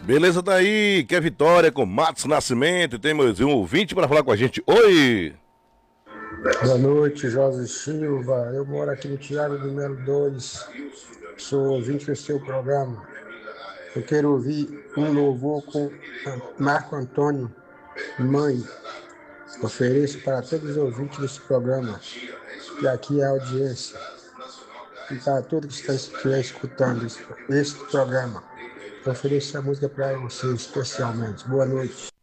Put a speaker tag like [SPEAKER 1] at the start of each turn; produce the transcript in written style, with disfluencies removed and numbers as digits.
[SPEAKER 1] Beleza, daí, que é Vitória com Matos Nascimento. E temos um ouvinte para falar com a gente. Oi!
[SPEAKER 2] Boa noite, Jorge Silva. Eu moro aqui no Tiago do Melo 2. Sou ouvinte do seu programa. Eu quero ouvir um louvor com Marco Antônio, mãe. Ofereço para todos os ouvintes desse programa. E aqui é a audiência. E para todos que estiver escutando esse programa. Eu ofereço essa música para você especialmente. Boa noite.